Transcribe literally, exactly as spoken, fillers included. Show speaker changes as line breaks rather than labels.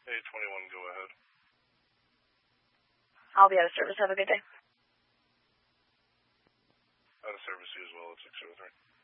eight twenty-one, go ahead.
I'll be out of service. Have a good day.
Out of service, you as well at six oh three.